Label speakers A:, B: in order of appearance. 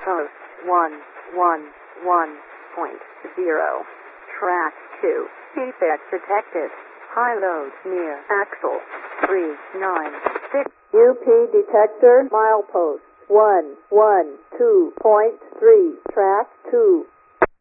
A: Milepost 111.0. Track 2. Defect detected. High load near axle 396.
B: UP detector milepost 112.3. Track 2.